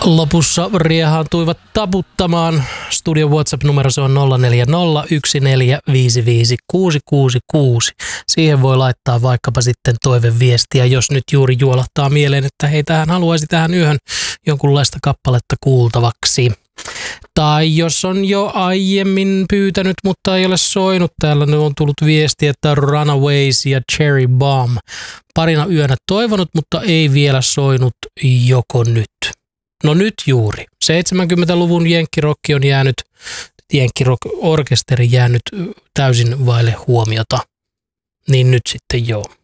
Lopussa riehaantuivat taputtamaan. Studion WhatsApp-numero se on 0401455666. Siihen voi laittaa vaikkapa sitten toiveviestiä, jos nyt juuri juolahtaa mieleen, että hei, hän haluaisi tähän yöhön jonkunlaista kappaletta kuultavaksi. Tai jos on jo aiemmin pyytänyt, mutta ei ole soinut, täällä nyt on tullut viesti, että Runaways ja Cherry Bomb parina yönä toivonut, mutta ei vielä soinut, joko nyt. No nyt juuri. 70-luvun jenkkirokki on jäänyt, jenkkirock-orkesteri jäänyt täysin vaille huomiota. Niin nyt sitten joo.